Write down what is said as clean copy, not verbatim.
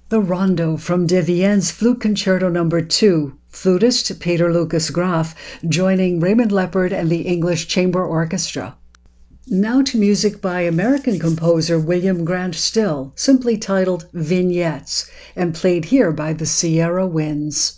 The Rondo from De Vienn's Flute Concerto No. 2, flutist Peter Lucas Graf joining Raymond Leppard and the English Chamber Orchestra. Now to music by American composer William Grant Still, simply titled Vignettes, and played here by the Sierra Winds.